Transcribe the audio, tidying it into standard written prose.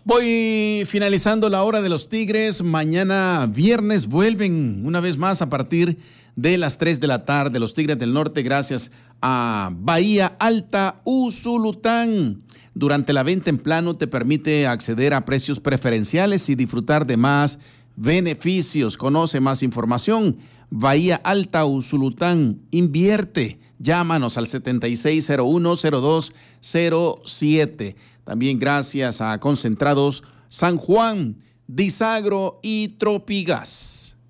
Voy finalizando la hora de los Tigres. Mañana viernes vuelven una vez más a partir de las 3 de la tarde. Los Tigres del Norte, gracias a Bahía Alta Usulután. Durante la venta en plano te permite acceder a precios preferenciales y disfrutar de más beneficios. Conoce más información. Bahía Alta Usulután. Invierte. Llámanos al 7601-0207. También gracias a Concentrados San Juan, Disagro y Tropigas.